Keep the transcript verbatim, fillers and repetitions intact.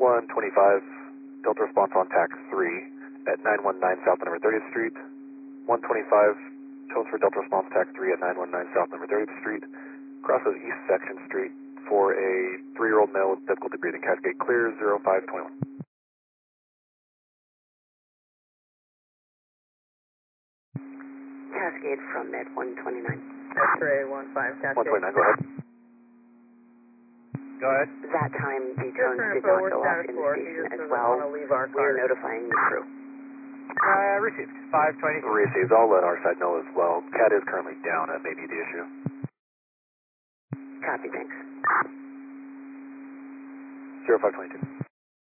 one twenty-five, Delta response on tax three at nine one nine South number thirtieth Street. one twenty-five, shows for Delta response tax three at nine one nine South number thirtieth Street. Crosses East Section Street for a three-year-old male with difficulty breathing. Cascade clear, zero five twenty-one. Cascade from mid one twenty-nine. X-ray one five, Cascade. one twenty-nine, go ahead. Go ahead. That time, the tones Just did info, not we're go off status in the four. He station just as doesn't well. want to leave our We're car. notifying the crew. Uh, received. five twenty. Received. I'll let our side know as well. Cat is currently down. That may be the issue. Copy, thanks. zero five twenty-two.